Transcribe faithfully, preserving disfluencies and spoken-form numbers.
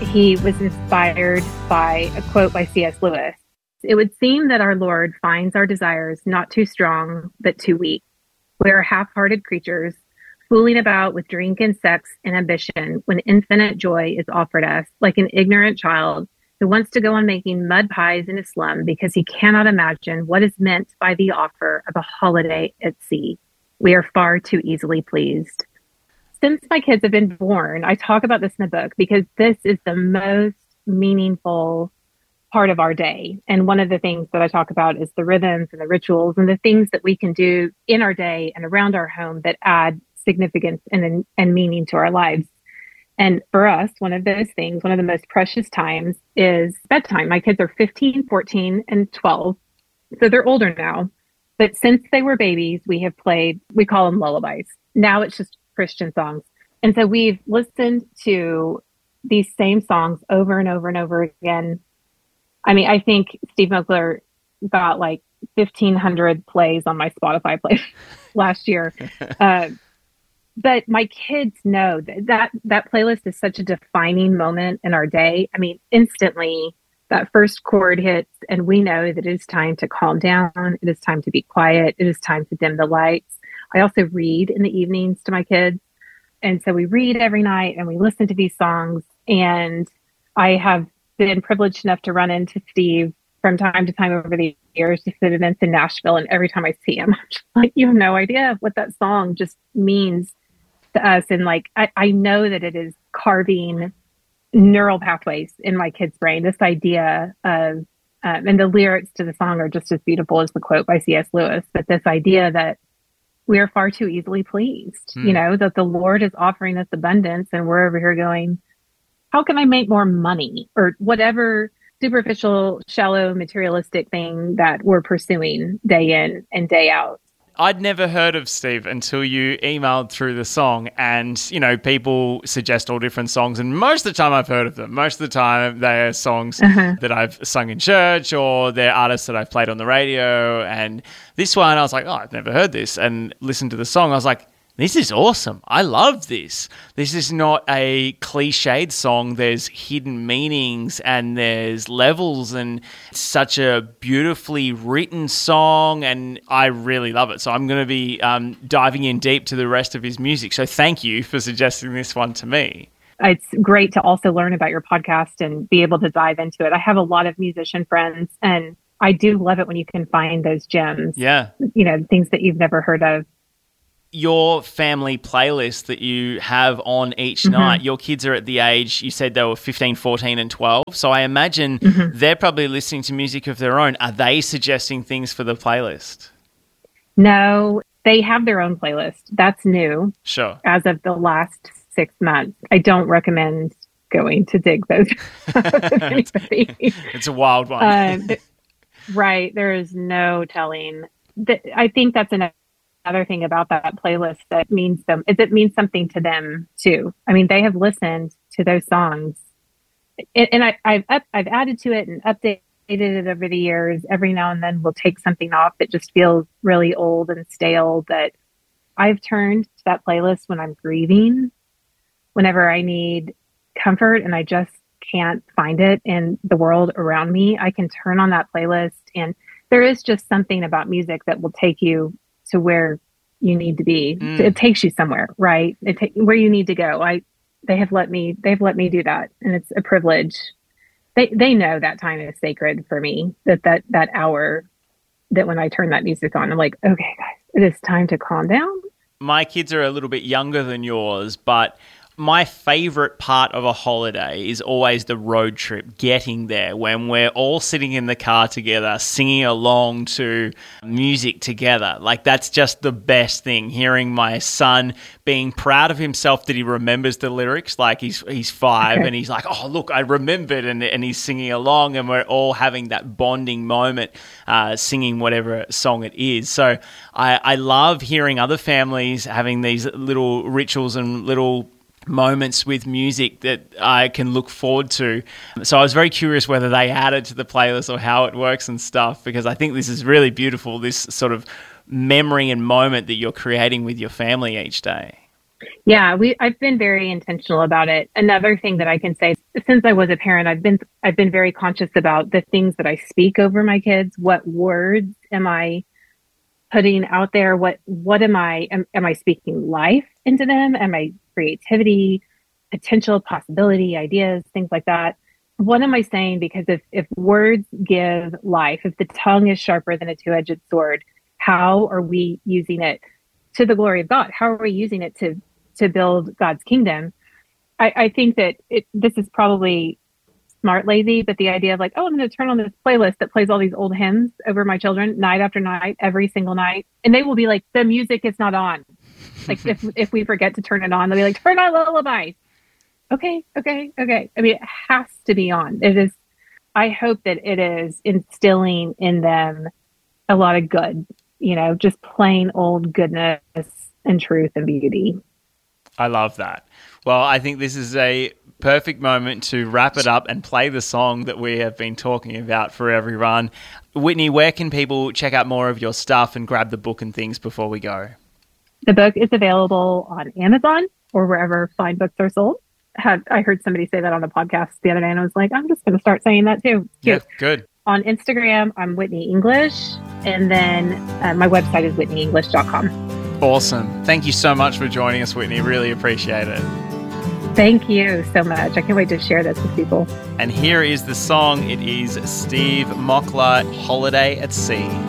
he was inspired by a quote by C S Lewis. It would seem that our Lord finds our desires not too strong, but too weak. We are half-hearted creatures, fooling about with drink and sex and ambition when infinite joy is offered us, like an ignorant child who wants to go on making mud pies in a slum because he cannot imagine what is meant by the offer of a holiday at sea. We are far too easily pleased. Since my kids have been born, I talk about this in the book because this is the most meaningful part of our day. And one of the things that I talk about is the rhythms and the rituals and the things that we can do in our day and around our home that add significance and, and meaning to our lives. And for us, one of those things, one of the most precious times is bedtime. My kids are fifteen, fourteen, and twelve. So they're older now. But since they were babies, we have played, we call them lullabies. Now it's just Christian songs. And so we've listened to these same songs over and over and over again. I mean, I think Steve Moakler got like fifteen hundred plays on my Spotify play last year. Uh, but my kids know that, that that playlist is such a defining moment in our day. I mean, instantly that first chord hits and we know that it is time to calm down. It is time to be quiet. It is time to dim the lights. I also read in the evenings to my kids. And so we read every night and we listen to these songs. And I have been privileged enough to run into Steve from time to time over the years to sit events in Nashville. And every time I see him, I'm just like, you have no idea what that song just means to us. And like, I, I know that it is carving neural pathways in my kid's brain. This idea of, um, and the lyrics to the song are just as beautiful as the quote by C S Lewis, but this idea that we are far too easily pleased, hmm. you know, that the Lord is offering us abundance and we're over here going, how can I make more money? Or whatever superficial, shallow, materialistic thing that we're pursuing day in and day out. I'd never heard of Steve until you emailed through the song, and, you know, people suggest all different songs, and most of the time I've heard of them. Most of the time they are songs uh-huh. that I've sung in church, or they're artists that I've played on the radio, and this one I was like, oh, I've never heard this, and listened to the song. I was like, this is awesome. I love this. This is not a cliched song. There's hidden meanings and there's levels, and it's such a beautifully written song, and I really love it. So I'm going to be um, diving in deep to the rest of his music. So thank you for suggesting this one to me. It's great to also learn about your podcast and be able to dive into it. I have a lot of musician friends, and I do love it when you can find those gems. Yeah. You know, things that you've never heard of. Your family playlist that you have on each mm-hmm. night, your kids are at the age, you said they were fifteen, fourteen and twelve. So I imagine mm-hmm. they're probably listening to music of their own. Are they suggesting things for the playlist? No, they have their own playlist. That's new. Sure. As of the last six months. I don't recommend going to dig those. It's a wild one. uh, right. There is no telling. I think that's an Another thing about that playlist that means them is it means something to them too. I mean, they have listened to those songs, and, and I, I've up, I've added to it and updated it over the years. Every now and then, we'll take something off that just feels really old and stale. But I've turned to that playlist when I'm grieving, whenever I need comfort and I just can't find it in the world around me. I can turn on that playlist, and there is just something about music that will take you to where you need to be. Mm. It takes you somewhere, right? It ta- where you need to go. I, they have let me, they've let me do that. And it's a privilege. They, they know that time is sacred for me, that, that, that hour that when I turn that music on, I'm like, okay, guys, it is time to calm down. My kids are a little bit younger than yours, but my favorite part of a holiday is always the road trip, getting there, when we're all sitting in the car together, singing along to music together. Like, that's just the best thing, hearing my son being proud of himself that he remembers the lyrics. Like, he's he's five okay. and he's like, oh, look, I remembered, and, and he's singing along, and we're all having that bonding moment, uh, singing whatever song it is. So I, I love hearing other families having these little rituals and little moments with music that I can look forward to. So I was very curious whether they added to the playlist or how it works and stuff, because I think this is really beautiful, this sort of memory and moment that you're creating with your family each day. Yeah, we I've been very intentional about it. Another thing that I can say, since I was a parent, I've been I've been very conscious about the things that I speak over my kids. What words am I putting out there? What what am I am, am I speaking life into them? Am I creativity, potential, possibility, ideas, things like that? What am I saying? Because if if words give life, if the tongue is sharper than a two-edged sword, how are we using it to the glory of God? How are we using it to to build God's kingdom? I, I think that it, this is probably smart lazy, but the idea of like, oh, I'm going to turn on this playlist that plays all these old hymns over my children night after night, every single night, and they will be like, the music is not on. Like if if we forget to turn it on, they'll be like, turn on lullaby. Okay, okay, okay. I mean, it has to be on. It is. I hope that it is instilling in them a lot of good. You know, just plain old goodness and truth and beauty. I love that. Well, I think this is a perfect moment to wrap it up and play the song that we have been talking about for everyone. Whitney, where can people check out more of your stuff and grab the book and things before we go? The book is available on Amazon or wherever fine books are sold. Had, I heard somebody say that on a podcast the other day, and I was like, I'm just going to start saying that too. Yeah, good. On Instagram, I'm Whitney English, and then uh, my website is whitney english dot com. Awesome. Thank you so much for joining us, Whitney. Really appreciate it. Thank you so much. I can't wait to share this with people. And here is the song. It is Steve Mockler, Holiday at Sea.